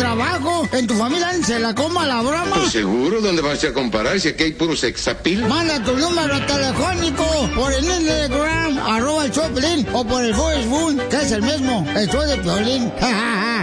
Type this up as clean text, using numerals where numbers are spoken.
trabajo, en tu familia se la coma la broma. Pues seguro, ¿dónde vas a comparar si aquí hay puro sexapil? Manda tu número telefónico por el Instagram, @el show de Piolín, o por el Facebook, que es el mismo, el show de Piolín.